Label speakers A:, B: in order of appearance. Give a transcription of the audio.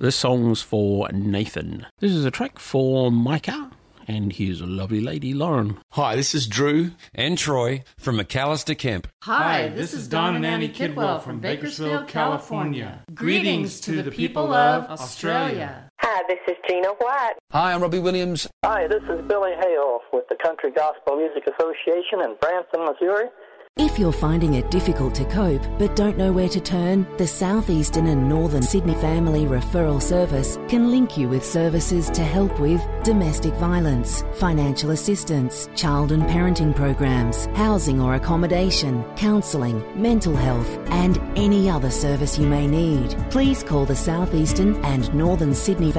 A: This song's for Nathan. This is a track for Micah, and here's a lovely lady, Lauren.
B: Hi, this is Drew and Troy from McAllister Kemp.
C: Hi, this is Don and Annie Kidwell from Bakersfield, California. Greetings to the people of Australia.
D: Hi, this is Gina White.
E: Hi, I'm Robbie Williams.
F: Hi, this is Billy Hale with the Country Gospel Music Association in Branson, Missouri.
G: If you're finding it difficult to cope but don't know where to turn, the Southeastern and Northern Sydney Family Referral Service can link you with services to help with domestic violence, financial assistance, child and parenting programs, housing or accommodation, counselling, mental health and any other service you may need. Please call the Southeastern and Northern Sydney